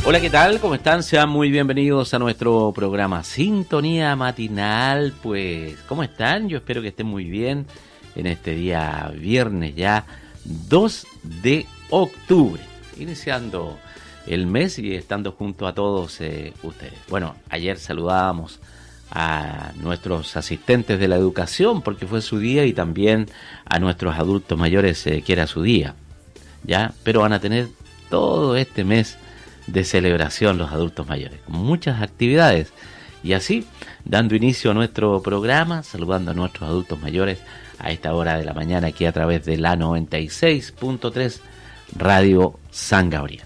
Hola, ¿qué tal? ¿Cómo están? Sean muy bienvenidos a nuestro programa Sintonía Matinal. Pues, ¿cómo están? Yo espero que estén muy bien en este día viernes ya 2 de octubre, iniciando el mes y estando junto a todos ustedes. Bueno, ayer saludábamos a nuestros asistentes de la educación porque fue su día y también a nuestros adultos mayores que era su día, ¿ya? Pero van a tener todo este mes de celebración los adultos mayores, con muchas actividades. Y así, dando inicio a nuestro programa, saludando a nuestros adultos mayores a esta hora de la mañana aquí a través de la 96.3 Radio San Gabriel.